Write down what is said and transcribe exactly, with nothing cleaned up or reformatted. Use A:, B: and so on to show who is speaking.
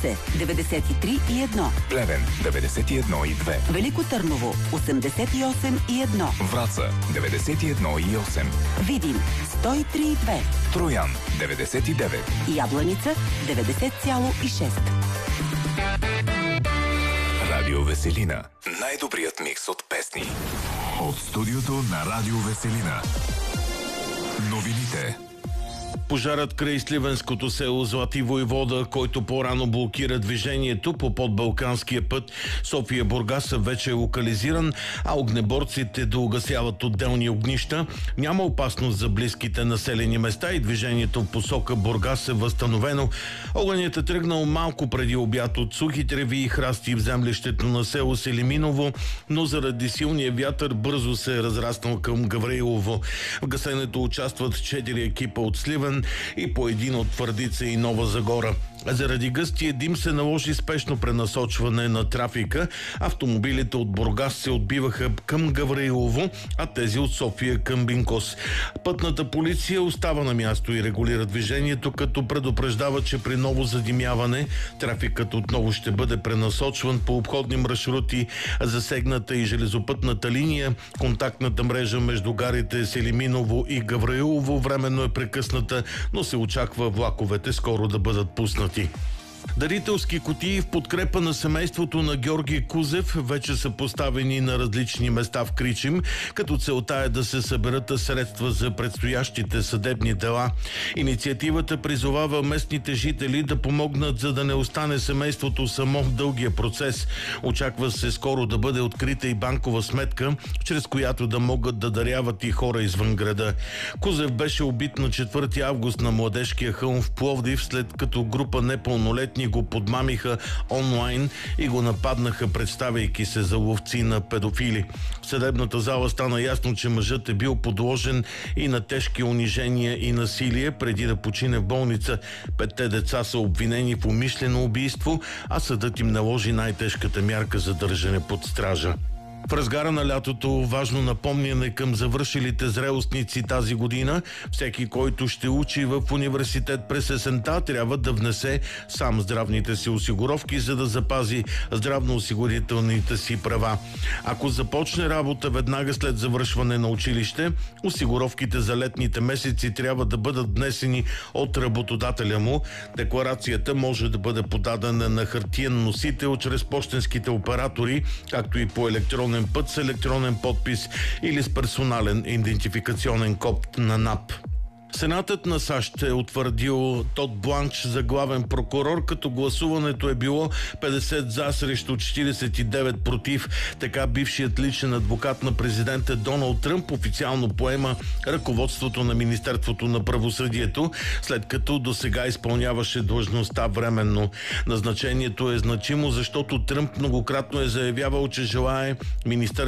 A: Русе деветдесет и три и едно,
B: Плевен деветдесет и едно и две,
A: Велико Търново осемдесет и осем и едно,
B: Враца деветдесет и едно и осем,
A: Видин сто и три и две,
B: Троян деветдесет и девет,
A: Ябланица деветдесет цяло и шест.
B: Радио Веселина. Най-добрият микс от песни. От студиото на Радио Веселина. Новините.
C: Пожарът край сливенското село Злати Войвода, който по-рано блокира движението по подбалканския път София-Бургас, вече е локализиран, а огнеборците доугасяват отделни огнища. Няма опасност за близките населени места и движението в посока Бургас е възстановено. Огънят е тръгнал малко преди обяд от сухи треви и храсти в землището на село Селиминово, но заради силния вятър бързо се е разраснал към Гаврилово. В гасенето участват четири екипа от Сливен и по един от Твърдица и Нова Загора. Заради гъстия дим се наложи спешно пренасочване на трафика. Автомобилите от Бургас се отбиваха към Гаврилово, а тези от София към Бинкос. Пътната полиция остава на място и регулира движението, като предупреждава, че при ново задимяване трафикът отново ще бъде пренасочван по обходни маршрути. Засегната и железопътната линия, контактната мрежа между гарите Селиминово и Гаврилово временно е прекъсната, но се очаква влаковете скоро да бъдат пуснати. Дарителски кутии в подкрепа на семейството на Георги Кузев вече са поставени на различни места в Кричим, като целта е да се съберат средства за предстоящите съдебни дела. Инициативата призовава местните жители да помогнат, за да не остане семейството само в дългия процес. Очаква се скоро да бъде открита и банкова сметка, чрез която да могат да даряват и хора извън града. Кузев беше убит на четвърти август на Младежкия хълм в Пловдив, след като група непълнолетни го подмамиха онлайн и го нападнаха, представяйки се за ловци на педофили. В съдебната зала стана ясно, че мъжът е бил подложен и на тежки унижения и насилие преди да почине в болница. Петте деца са обвинени в умишлено убийство, а съдът им наложи най-тежката мярка за държане под стража. В разгара на лятото важно напомняне към завършилите зрелостници тази година. Всеки, който ще учи в университет през есента, трябва да внесе сам здравните си осигуровки, за да запази здравноосигурителните си права. Ако започне работа веднага след завършване на училище, осигуровките за летните месеци трябва да бъдат внесени от работодателя му. Декларацията може да бъде подадена на хартиен носител чрез пощенските оператори, както и по електронен път с електронен подпис или с персонален идентификационен код на НАП. Сенатът на САЩ е утвърдил Тод Бланч за главен прокурор, като гласуването е било петдесет за срещу четиридесет и девет против. Така бившият личен адвокат на президента Доналд Тръмп официално поема ръководството на Министерството на правосъдието, след като досега изпълняваше длъжността временно. Назначението е значимо, защото Тръмп многократно е заявявал, че желае Министерството